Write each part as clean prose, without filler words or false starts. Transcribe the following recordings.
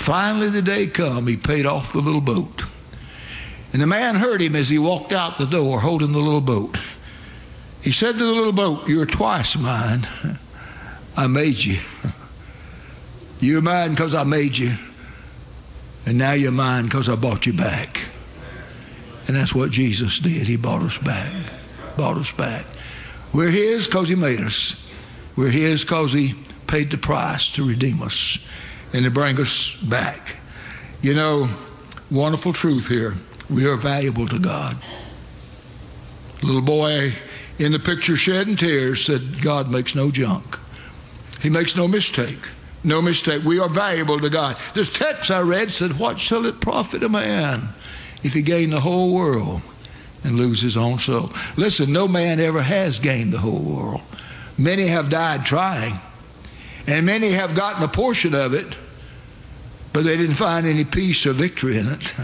Finally the day come, he paid off the little boat. And the man heard him as he walked out the door holding the little boat. He said to the little boat, "You're twice mine. I made you. You're mine because I made you. And now you're mine because I bought you back." And that's what Jesus did. He bought us back. Bought us back. We're his because he made us. We're his because he paid the price to redeem us and to bring us back. You know, wonderful truth here. We are valuable to God. Little boy in the picture shedding tears said, "God makes no junk. He makes no mistake. No mistake. We are valuable to God." This text I read said, "What shall it profit a man if he gain the whole world and lose his own soul?" Listen, no man ever has gained the whole world. Many have died trying, and many have gotten a portion of it, but they didn't find any peace or victory in it.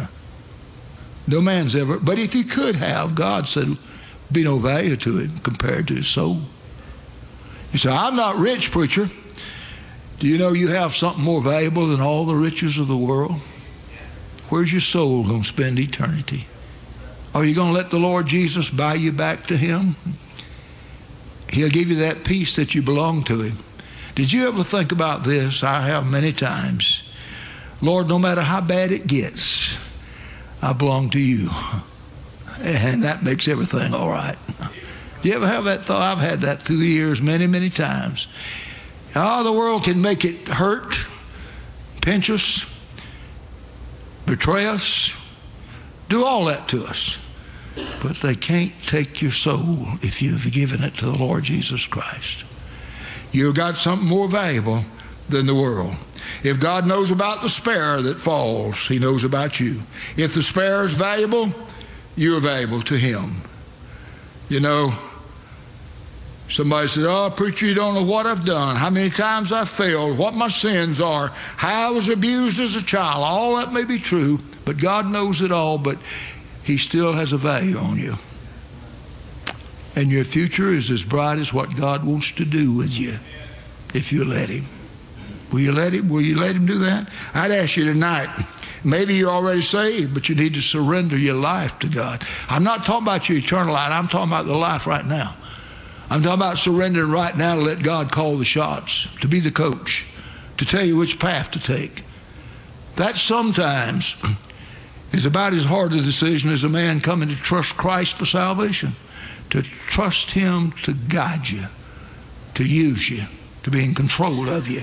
No man's ever, but if he could have, God said, be no value to it compared to his soul. You say, "I'm not rich, preacher." Do you know you have something more valuable than all the riches of the world? Where's your soul going to spend eternity? Are you going to let the Lord Jesus buy you back to him? He'll give you that peace that you belong to him. Did you ever think about this? I have many times. Lord, no matter how bad it gets, I belong to you. And that makes everything all right. Do you ever have that thought? I've had that through the years many, many times. Oh, the world can make it hurt, pinch us, betray us, do all that to us. But they can't take your soul if you've given it to the Lord Jesus Christ. You've got something more valuable than the world. If God knows about the sparrow that falls, he knows about you. If the sparrow is valuable, you're valuable to him. You know, somebody says, "Oh, preacher, you don't know what I've done, how many times I've failed, what my sins are, how I was abused as a child." All that may be true, but God knows it all, but he still has a value on you. And your future is as bright as what God wants to do with you if you let him. Will you let him? Will you let him do that? I'd ask you tonight, maybe you're already saved, but you need to surrender your life to God. I'm not talking about your eternal life. I'm talking about the life right now. I'm talking about surrendering right now to let God call the shots, to be the coach, to tell you which path to take. That sometimes is about as hard a decision as a man coming to trust Christ for salvation, to trust him to guide you, to use you, to be in control of you.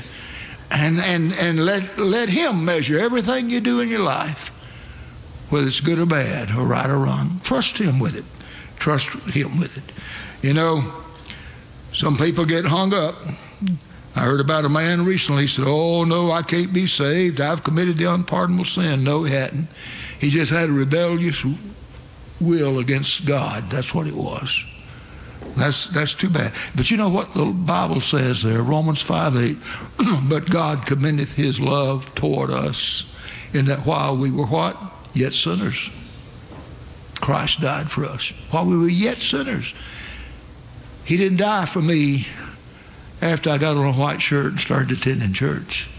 And let him measure everything you do in your life, whether it's good or bad, or right or wrong. Trust him with it. Trust him with it. You know, some people get hung up. I heard about a man recently. He said, "Oh, no, I can't be saved. I've committed the unpardonable sin." No, he hadn't. He just had a rebellious will against God. That's what it was. That's too bad. But you know what the Bible says there, Romans 5:8, "But God commendeth his love toward us, in that while we were" what? "Yet sinners." Christ died for us while we were yet sinners. He didn't die for me after I got on a white shirt and started attending church.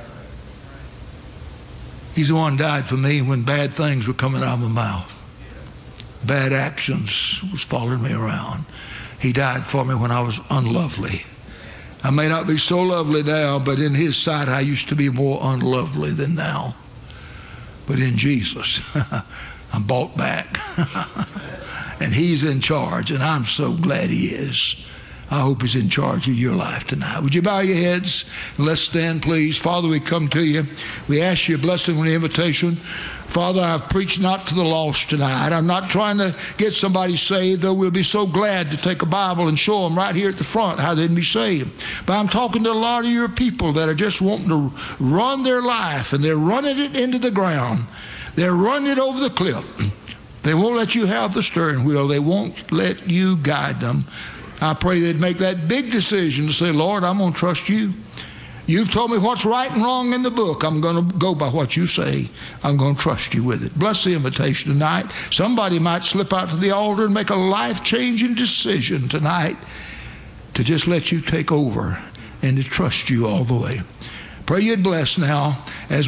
He's the one who died for me when bad things were coming out of my mouth. Bad actions was following me around. He died for me when I was unlovely. I may not be so lovely now, but in his sight I used to be more unlovely than now. But in Jesus, I'm bought back. And he's in charge, and I'm so glad he is. I hope he's in charge of your life tonight. Would you bow your heads and let's stand, please. Father, we come to you. We ask you a blessing and an invitation. Father, I've preached not to the lost tonight. I'm not trying to get somebody saved, though we'll be so glad to take a Bible and show them right here at the front how they can be saved. But I'm talking to a lot of your people that are just wanting to run their life, and they're running it into the ground. They're running it over the cliff. They won't let you have the steering wheel. They won't let you guide them. I pray they'd make that big decision to say, "Lord, I'm going to trust you. You've told me what's right and wrong in the book. I'm going to go by what you say. I'm going to trust you with it." Bless the invitation tonight. Somebody might slip out to the altar and make a life-changing decision tonight to just let you take over and to trust you all the way. Pray you'd bless now as